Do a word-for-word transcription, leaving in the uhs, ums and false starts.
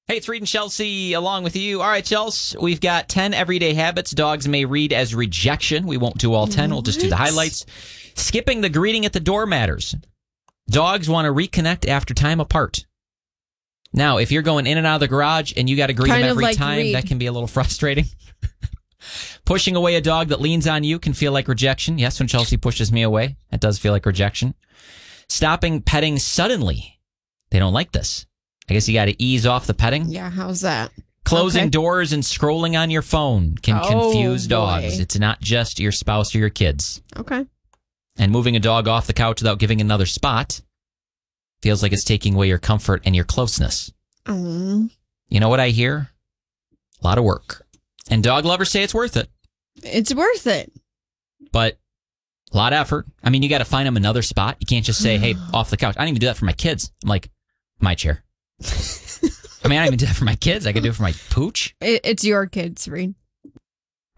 Hey, it's Reed and Chelsea along with you. All right, Chelsea, we've got ten everyday habits dogs may read as rejection. We won't do all ten. We'll just do the highlights. Skipping the greeting at the door matters. Dogs want to reconnect after time apart. Now, if you're going in and out of the garage and you got to greet Kind them of every like time, Reed. that can be a little frustrating. Pushing away a dog that leans on you can feel like rejection. Yes, when Chelsea pushes me away, that does feel like rejection. Stopping petting suddenly. They don't like this. I guess you got to ease off the petting. Yeah, how's that? Closing Okay. doors and scrolling on your phone can Oh, confuse dogs. boy. It's not just your spouse or your kids. Okay. And moving a dog off the couch without giving another spot feels like it's taking away your comfort and your closeness. Um, You know what I hear? A lot of work. And dog lovers say it's worth it, it's worth it. but a lot of effort. I mean, you got to find them another spot. You can't just say, hey, off the couch. I don't even do that for my kids. I'm like, my chair. I mean, I don't even do that for my kids. I could do it for my pooch. It, it's your kids, Reed.